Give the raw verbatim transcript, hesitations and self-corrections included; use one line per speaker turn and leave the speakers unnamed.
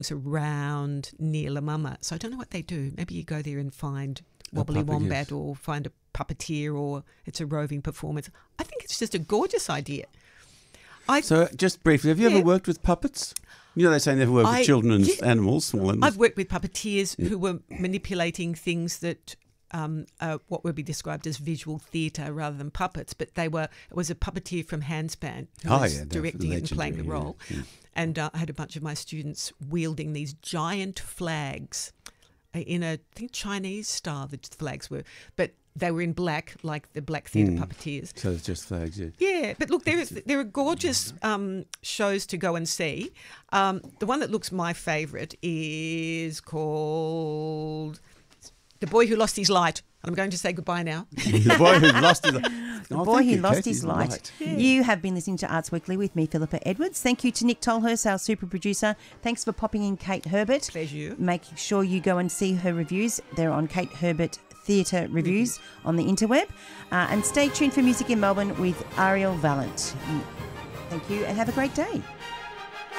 around near La Mama. So I don't know what they do. Maybe you go there and find Wobbly
puppet,
Wombat
yes.
or find a puppeteer, or it's a roving performance. I think it's just a gorgeous idea. I,
So just briefly, have you
Yeah.
ever worked with puppets? You know, they say never work
I-
with children and
yeah.
animals, small animals.
I've worked with puppeteers who were manipulating things that um, uh, what would be described as visual theatre rather than puppets, but they were. It was a puppeteer from Handspan who
Oh,
was
yeah, that's
directing it and playing the
legendary,
role,
yeah, yeah.
and uh, I had a bunch of my students wielding these giant flags uh, in a I think Chinese style. The flags were, but they were in black, like the black theatre puppeteers.
So it's just flags, yeah.
Yeah, but look, there is there are gorgeous um, shows to go and see. Um, the one that looks my favourite is called The Boy Who Lost His Light. I'm going to say goodbye now.
The boy who lost his light.
The
Oh,
boy
thank
who
you,
lost
Katie.
his light. You have been listening to Arts Weekly with me, Philippa Edwards. Thank you to Nick Tolhurst, our super producer. Thanks for popping in, Kate Herbert.
Pleasure.
Make sure you go and see her reviews. They're on Kate Herbert Theatre Reviews on the interweb. Uh, and stay tuned for music in Melbourne with Ariel Vallant. Thank you and have a great day.